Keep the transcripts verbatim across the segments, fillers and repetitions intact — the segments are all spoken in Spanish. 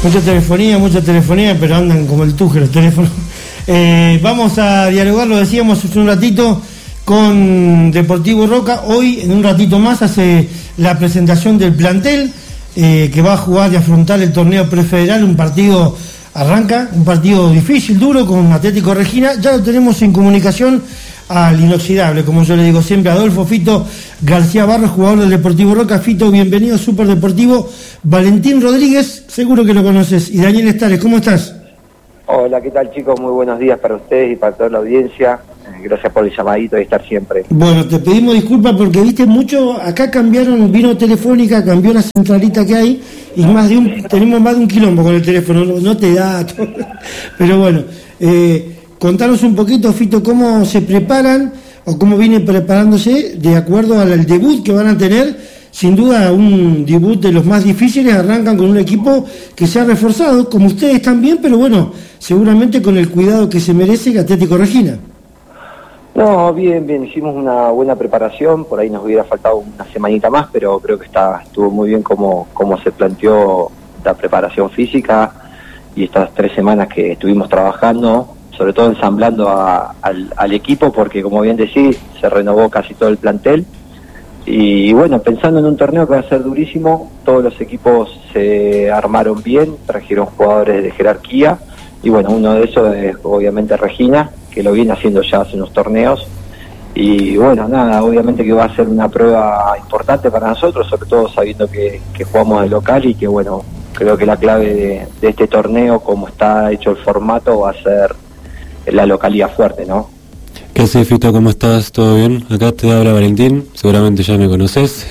Mucha telefonía, mucha telefonía, pero andan como el tuje los teléfonos. Eh, vamos a dialogar, lo decíamos hace un ratito, con Deportivo Roca. Hoy, en un ratito más, hace la presentación del plantel eh, que va a jugar y afrontar el torneo prefederal. Un partido arranca, un partido difícil, duro, con Atlético Regina. Ya lo tenemos en comunicación al inoxidable, como yo le digo siempre, Adolfo Fito García Barros, jugador del Deportivo Roca. Fito, bienvenido a Super Deportivo. Valentín Rodríguez, seguro que lo conoces, y Daniel Estares, ¿cómo estás? Hola, ¿qué tal, chicos? Muy buenos días para ustedes y para toda la audiencia. Gracias por el llamadito y estar siempre. Bueno, te pedimos disculpas porque viste mucho, acá cambiaron, vino Telefónica, cambió la centralita que hay y más de un, tenemos más de un quilombo con el teléfono, no, no te da, pero bueno, eh, contanos un poquito, Fito, cómo se preparan o cómo vienen preparándose de acuerdo al, al debut que van a tener. Sin duda un debut de los más difíciles, arrancan con un equipo que se ha reforzado, como ustedes también, pero bueno, seguramente con el cuidado que se merece Atlético Regina. No, bien, bien, hicimos una buena preparación, por ahí nos hubiera faltado una semanita más, pero creo que está estuvo muy bien como, como se planteó la preparación física y estas tres semanas que estuvimos trabajando, sobre todo ensamblando a, al, al equipo, porque como bien decís, se renovó casi todo el plantel. Y bueno, pensando en un torneo que va a ser durísimo, todos los equipos se armaron bien, trajeron jugadores de jerarquía, y bueno, uno de esos es obviamente Regina, que lo viene haciendo ya hace unos torneos, y bueno, nada, obviamente que va a ser una prueba importante para nosotros, sobre todo sabiendo que, que jugamos de local, y que bueno, creo que la clave de, de este torneo, como está hecho el formato, va a ser la localidad fuerte, ¿no? ¿Qué haces, Fito? ¿Cómo estás? ¿Todo bien? Acá te habla Valentín, seguramente ya me conoces.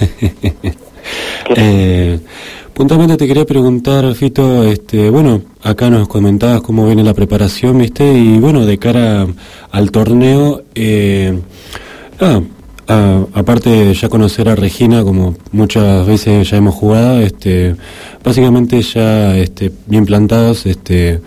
eh, puntualmente te quería preguntar, Fito, este, bueno, acá nos comentabas cómo viene la preparación, ¿viste? Y bueno, de cara al torneo, eh, ah, ah, aparte de ya conocer a Regina, como muchas veces ya hemos jugado, este, básicamente ya este, bien plantados, este...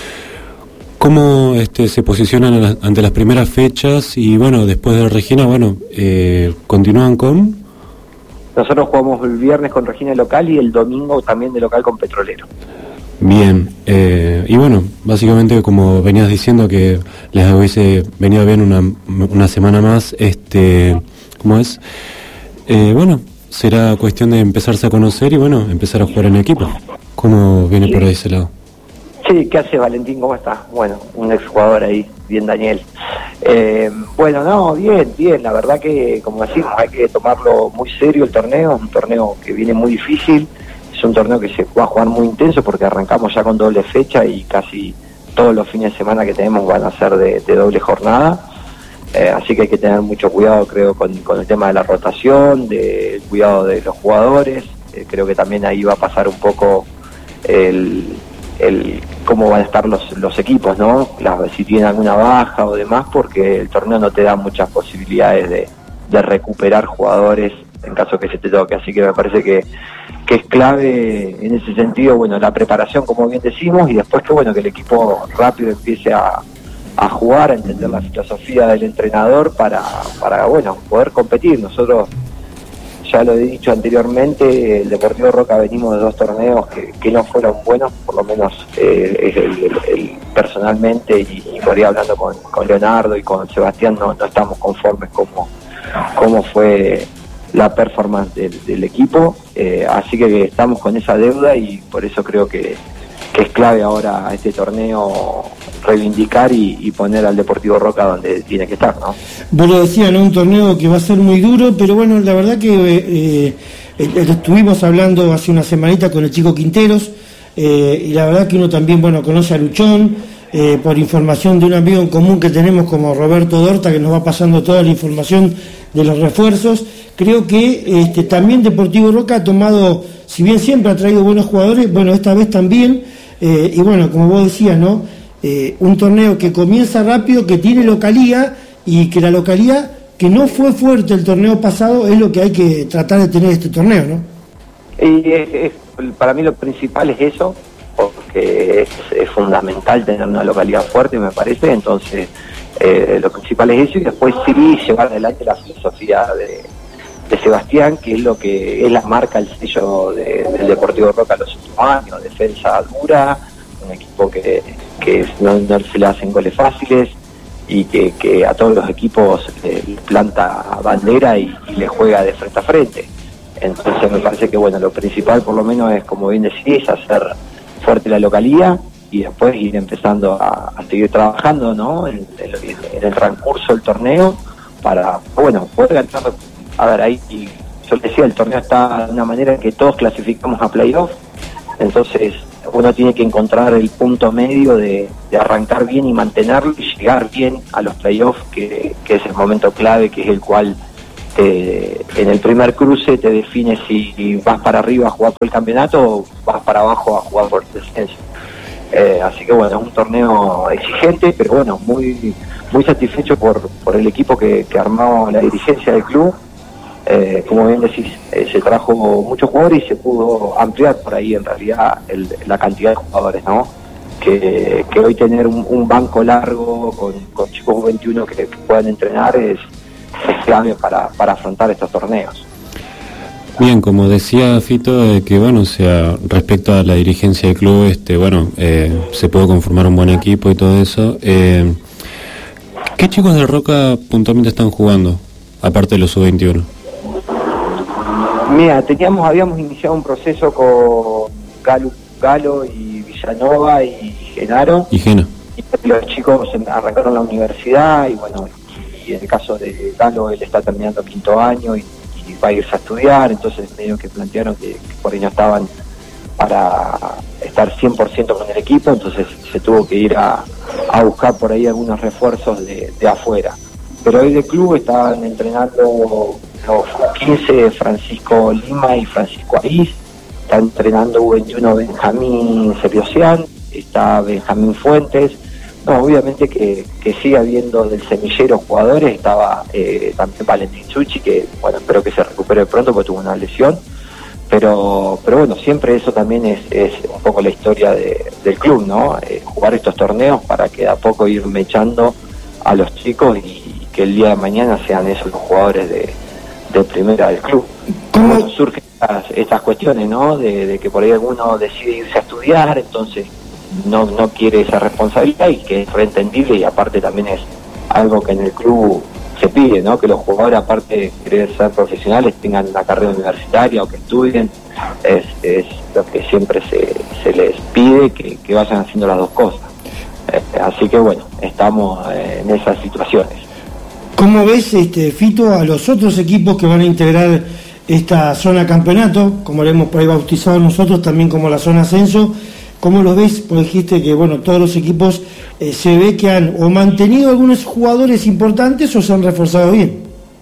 ¿Cómo este, se posicionan ante las primeras fechas? Y bueno, después de Regina, bueno, eh, ¿continúan con? Nosotros jugamos el viernes con Regina local y el domingo también de local con Petrolero. Bien, eh, y bueno, básicamente como venías diciendo que les hubiese venido bien una, una semana más, este, ¿cómo es? Eh, bueno, será cuestión de empezarse a conocer y bueno, empezar a jugar en equipo. ¿Cómo viene por ahí ese lado? Sí, ¿qué hace Valentín? ¿Cómo estás? Bueno, un exjugador ahí, bien Daniel. Eh, bueno, no, bien, bien, la verdad que, como decimos, hay que tomarlo muy serio el torneo, es un torneo que viene muy difícil, es un torneo que se va a jugar muy intenso porque arrancamos ya con doble fecha y casi todos los fines de semana que tenemos van a ser de, de doble jornada, eh, así que hay que tener mucho cuidado, creo, con, con el tema de la rotación, del cuidado de los jugadores, eh, creo que también ahí va a pasar un poco el... el cómo van a estar los los equipos, ¿no? La, si tienen alguna baja o demás, porque el torneo no te da muchas posibilidades de, de recuperar jugadores en caso que se te toque, así que me parece que, que es clave en ese sentido, bueno, la preparación, como bien decimos, y después que bueno, que el equipo rápido empiece a, a jugar, a entender la filosofía del entrenador para, para bueno, poder competir. Nosotros, ya lo he dicho anteriormente, el Deportivo Roca venimos de dos torneos que, que no fueron buenos, por lo menos eh, el, el, el, personalmente, y, y por ahí hablando con, con Leonardo y con Sebastián, no, no estamos conformes como, como fue la performance del, del equipo, eh, así que estamos con esa deuda y por eso creo que, que es clave ahora este torneo reivindicar y, y poner al Deportivo Roca donde tiene que estar, ¿no? Vos lo decías, ¿no? Un torneo que va a ser muy duro, pero bueno, la verdad que eh, eh, estuvimos hablando hace una semanita con el chico Quinteros, eh, y la verdad que uno también, bueno, conoce a Luchón, eh, por información de un amigo en común que tenemos como Roberto Dorta, que nos va pasando toda la información de los refuerzos. Creo que este, también Deportivo Roca ha tomado, si bien siempre ha traído buenos jugadores, bueno, esta vez también, eh, y bueno, como vos decías, ¿no? Eh, un torneo que comienza rápido, que tiene localía, y que la localía, que no fue fuerte el torneo pasado, es lo que hay que tratar de tener este torneo, ¿no? Y es, es, para mí lo principal es eso, porque es, es fundamental tener una localidad fuerte, me parece. Entonces eh, lo principal es eso, y después sí llevar adelante la filosofía de, de Sebastián, que es lo que es la marca, el sello de, del Deportivo Roca los últimos años: defensa dura, un equipo que, que no, no se le hacen goles fáciles y que, que a todos los equipos eh, planta bandera y, y le juega de frente a frente. Entonces me parece que bueno, lo principal por lo menos es, como bien decís, hacer fuerte la localía y después ir empezando a, a seguir trabajando, ¿no?, en, en, en el transcurso del torneo para, bueno, poder ganar. A ver, ahí yo decía, el torneo está de una manera que todos clasificamos a playoff, entonces uno tiene que encontrar el punto medio de, de arrancar bien y mantenerlo y llegar bien a los playoffs, que, que es el momento clave, que es el cual te, en el primer cruce te define si vas para arriba a jugar por el campeonato o vas para abajo a jugar por el descenso. Eh, así que bueno, es un torneo exigente, pero bueno, muy muy satisfecho por, por el equipo que, que armó la dirigencia del club. Eh, como bien decís, eh, se trajo muchos jugadores y se pudo ampliar por ahí en realidad el, la cantidad de jugadores, ¿no? Que, que hoy tener un, un banco largo con, con chicos veintiuno que, que puedan entrenar es, es clave para, para afrontar estos torneos. Bien, como decía Fito, eh, que bueno, o sea, respecto a la dirigencia del club, este, bueno, eh, se puede conformar un buen equipo y todo eso. Eh, ¿Qué chicos de Roca puntualmente están jugando, aparte de los sub veintiuno? Mira, teníamos, habíamos iniciado un proceso con Galo, Galo y Villanova y Genaro. Y Gena. Y los chicos arrancaron la universidad y bueno, y en el caso de Galo, él está terminando quinto año y y va a irse a estudiar, entonces medio que plantearon que, que por ahí no estaban para estar cien por ciento con el equipo, entonces se tuvo que ir a, a buscar por ahí algunos refuerzos de, de afuera. Pero hoy del club estaban entrenando los quince, Francisco Lima y Francisco Ariz, está entrenando U veintiuno Benjamín Seriosian, está Benjamín Fuentes. No, obviamente que, que sigue habiendo del semillero jugadores, estaba eh, también Valentín Chuchi, que bueno, espero que se recupere pronto porque tuvo una lesión, pero pero bueno, siempre eso también es, es un poco la historia de, del club, ¿no? Eh, jugar estos torneos para que de a poco ir mechando a los chicos y que el día de mañana sean esos los jugadores de, de primera del club. ¿Cómo surgen estas, estas cuestiones, ¿no? De, de que por ahí alguno decide irse a estudiar, entonces no no quiere esa responsabilidad, y que es reentendible, y aparte también es algo que en el club se pide, ¿no? Que los jugadores, aparte de querer ser profesionales, tengan una carrera universitaria o que estudien. Es, es lo que siempre se, se les pide, que, que vayan haciendo las dos cosas. Eh, así que bueno, estamos eh, en esas situaciones. ¿Cómo ves, este Fito, a los otros equipos que van a integrar esta zona campeonato, como le hemos por ahí bautizado nosotros, también como la zona ascenso? ¿Cómo lo ves? Pues dijiste que bueno, todos los equipos eh, se ve que han o mantenido algunos jugadores importantes o se han reforzado bien.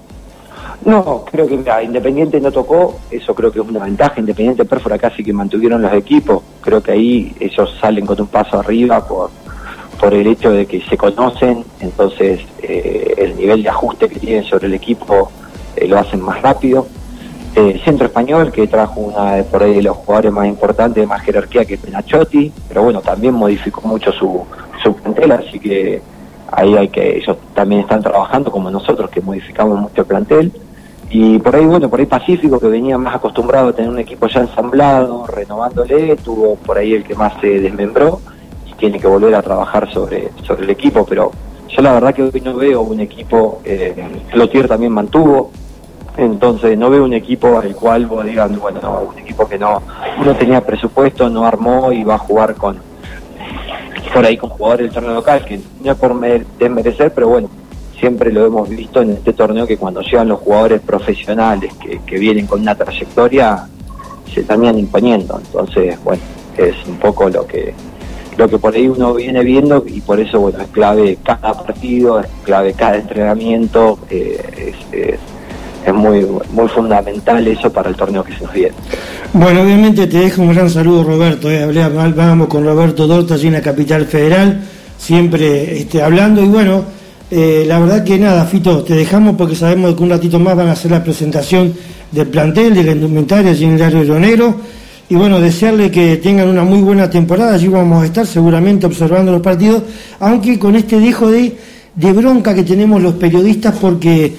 No, creo que mira, Independiente no tocó, eso creo que es una ventaja. Independiente Pérfora casi que mantuvieron los equipos, creo que ahí ellos salen con un paso arriba por por el hecho de que se conocen, entonces eh, el nivel de ajuste que tienen sobre el equipo eh, lo hacen más rápido. Eh, Centro Español, que trajo una de por ahí de los jugadores más importantes, de más jerarquía, que es Penachotti, pero bueno, también modificó mucho su, su plantel, así que ahí hay que, ellos también están trabajando como nosotros, que modificamos mucho el plantel. Y por ahí, bueno, por ahí Pacífico, que venía más acostumbrado a tener un equipo ya ensamblado, renovándole, tuvo por ahí el que más se desmembró y tiene que volver a trabajar sobre, sobre el equipo, pero yo la verdad que hoy no veo un equipo, eh, Clotier también mantuvo. Entonces no veo un equipo al cual vos digan, bueno, no, un equipo que no no tenía presupuesto, no armó y va a jugar con por ahí con jugadores del torneo local, que no es por desmerecer, pero bueno, siempre lo hemos visto en este torneo, que cuando llegan los jugadores profesionales que, que vienen con una trayectoria, se terminan imponiendo. Entonces, bueno, es un poco lo que lo que por ahí uno viene viendo, y por eso, bueno, es clave cada partido, es clave cada entrenamiento, eh, es, es es muy muy fundamental eso para el torneo que se nos viene. Bueno, obviamente te dejo un gran saludo, Roberto. Eh. Hablé, hablábamos con Roberto Dorta allí en la Capital Federal, siempre este, hablando, y bueno, eh, la verdad que nada, Fito, te dejamos porque sabemos que un ratito más van a hacer la presentación del plantel, de la indumentaria allí en el área de Río Negro, y bueno, desearle que tengan una muy buena temporada. Allí vamos a estar seguramente observando los partidos, aunque con este dejo de, de bronca que tenemos los periodistas, porque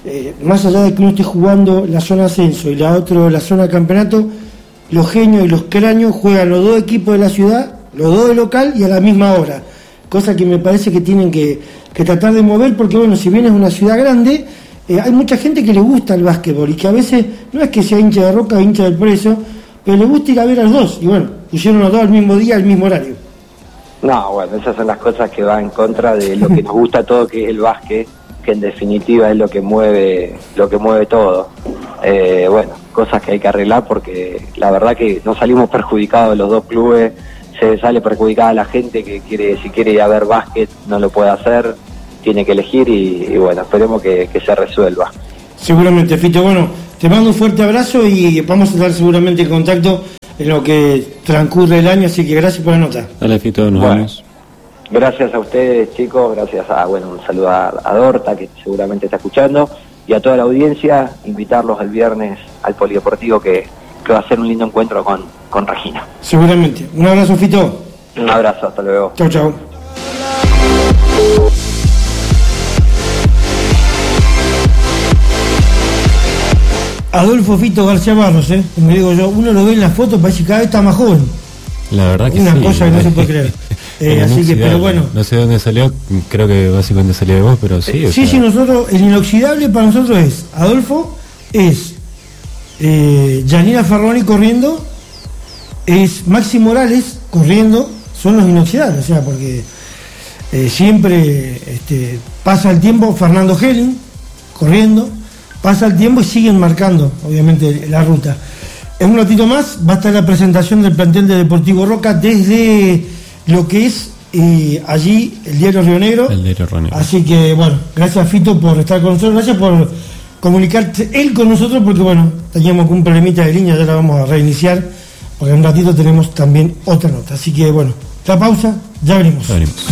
eh, más allá de que uno esté jugando la zona ascenso y la otra la zona campeonato, los genios y los cráneos juegan los dos equipos de la ciudad, los dos de local y a la misma hora, cosa que me parece que tienen que, que tratar de mover, porque bueno, si bien es una ciudad grande, eh, hay mucha gente que le gusta el básquetbol y que a veces no es que sea hincha de Roca o hincha del Preso, pero le gusta ir a ver a los dos, y bueno, pusieron los dos al mismo día, al mismo horario. No, bueno, esas son las cosas que van en contra de lo que nos gusta a todos, que es el básquet, que en definitiva es lo que mueve, lo que mueve todo. Eh, bueno, cosas que hay que arreglar, porque la verdad que no salimos perjudicados los dos clubes, se sale perjudicada la gente que quiere, si quiere ir a ver básquet no lo puede hacer, tiene que elegir y, y bueno, esperemos que, que se resuelva. Seguramente, Fito, bueno, te mando un fuerte abrazo y vamos a estar seguramente en contacto en lo que transcurre el año, así que gracias por la nota. Dale, Fito, nos bueno, vemos. Gracias a ustedes, chicos, gracias a, bueno, un saludo a, a Dorta, que seguramente está escuchando, y a toda la audiencia, invitarlos el viernes al Polideportivo, que, que va a ser un lindo encuentro con, con Regina. Seguramente. Un abrazo, Fito. Un abrazo, hasta luego. Chau, chau. Adolfo Fito García Barros, ¿eh? Como digo yo, uno lo ve en las fotos, parece que cada vez está más joven. La verdad que Una sí. cosa que no se puede creer. Eh, así que, pero bueno. No sé de dónde salió, creo que básicamente salió de vos, pero sí. Eh, o sí, sea... sí, nosotros, el inoxidable para nosotros es, Adolfo, es eh, Yanira Farroni corriendo, es Maxi Morales corriendo, son los inoxidables, o sea, porque eh, siempre este, pasa el tiempo, Fernando Helling corriendo, pasa el tiempo y siguen marcando, obviamente, la ruta. En un ratito más va a estar la presentación del plantel de Deportivo Roca desde lo que es eh, allí el Diario Río Negro. El Diario Río Negro. Así que, bueno, gracias Fito por estar con nosotros, gracias por comunicarte él con nosotros, porque bueno, teníamos un problemita de línea, ya la vamos a reiniciar, porque en un ratito tenemos también otra nota. Así que, bueno, la pausa, ya venimos. Ya venimos.